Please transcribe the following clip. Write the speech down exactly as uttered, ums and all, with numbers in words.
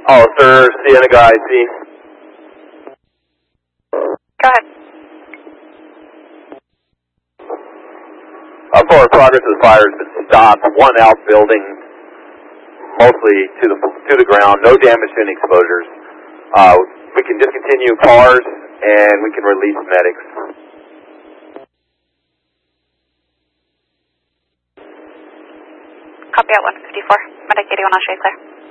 Oh, sir, Cienega I C. Go ahead. Uh, forward progress of the fire has been stopped. One outbuilding, mostly to the to the ground. No damage to any exposures. Uh, we can discontinue cars and we can release medics. Copy out one fifty-four. Medic eighty-one, I'll show you clear.